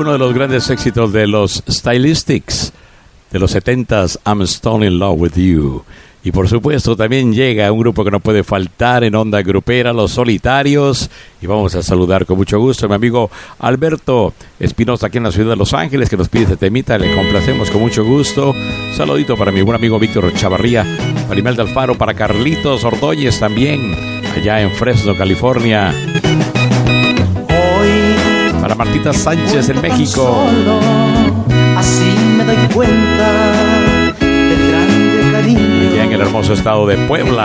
uno de los grandes éxitos de los Stylistics de los 70s, I'm Stone in Love with You. Y por supuesto también llega un grupo que no puede faltar en Onda Grupera, Los Solitarios. Y vamos a saludar con mucho gusto a mi amigo Alberto Espinosa aquí en la ciudad de Los Ángeles, que nos pide este temita. Le complacemos con mucho gusto. Saludito para mi buen amigo Víctor Chavarría, para Imelda Alfaro, para Carlitos Ordóñez también, allá en Fresno, California. Para Martita Sánchez en México. Solo, así me doy cuenta del grande cariño. Ya en el hermoso estado de Puebla.